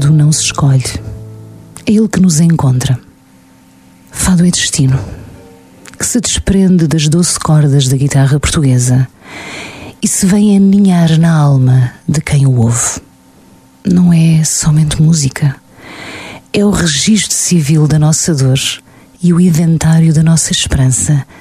fado não se escolhe, é ele que nos encontra. Fado é destino, que se desprende das doce cordas da guitarra portuguesa e se vem aninhar na alma de quem o ouve. Não é somente música, é o registro civil da nossa dor e o inventário da nossa esperança